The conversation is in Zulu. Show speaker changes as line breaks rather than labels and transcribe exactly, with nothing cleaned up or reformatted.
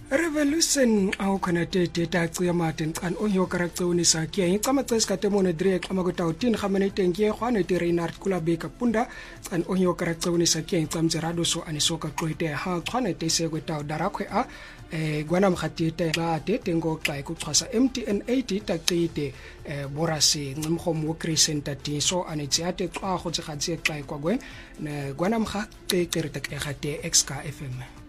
Revolution au kanate data tsia maten kan onyo karakteuni sa kia ngama tses katemone direk amaguta utin khamane tengie khwane te Reinhard Kulabe kapunda kan onyo karakteuni sa kia tsamzerado so anisoka kloite ha khwane te segota darakwe a e gwana mkhati te ba te tengo kai ku tshasa M T N eighty ta tsite e borasi ngmkhom wo crescenta ti so anitsiate twa go tsikhatse kai kwa gwe ne gwana mkha te kerete ke gate X K F M.